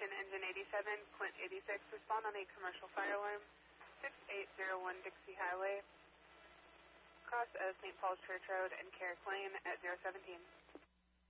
American Engine 87, Clint 86, respond on a commercial fire alarm, 6801 Dixie Highway, cross of St. Paul's Church Road and Carrick Lane at 017.